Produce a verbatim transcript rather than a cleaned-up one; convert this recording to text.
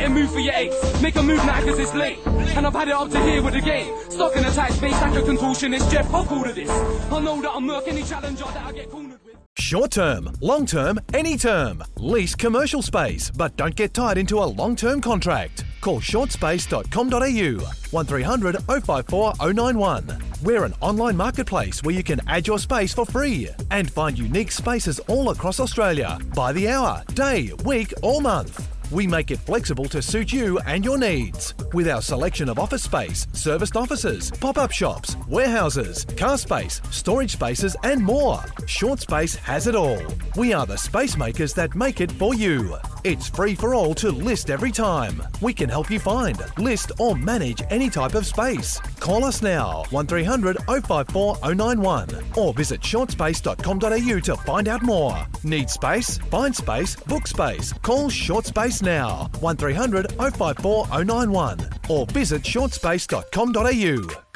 Better move for your eights. Make a move now cause it's late. And I've had it up to here with the game. Stuck in a tight space like a contortionist. Jeff, I'll call to this. I know that I'm murk any challenger that I get cornered with. Short term, long term, any term. Lease commercial space, but don't get tied into a long term contract. Call short space dot com dot a u one three hundred oh five four oh nine one. We're an online marketplace where you can add your space for free and find unique spaces all across Australia by the hour, day, week or month. We make it flexible to suit you and your needs. With our selection of office space, serviced offices, pop-up shops, warehouses, car space, storage spaces and more. Short Space has it all. We are the space makers that make it for you. It's free for all to list every time. We can help you find, list or manage any type of space. Call us now, one three hundred oh five four oh nine one or visit short space dot com dot a u to find out more. Need space? Find space, book space. Call Short Space now, one three hundred oh five four oh nine one or visit short space dot com dot a u.